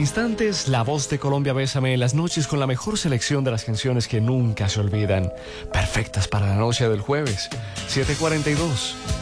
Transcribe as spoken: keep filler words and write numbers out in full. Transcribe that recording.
instantes, la voz de Colombia Bésame en las noches con la mejor selección de las canciones que nunca se olvidan. Perfectas para la noche del jueves. siete cuarenta y dos.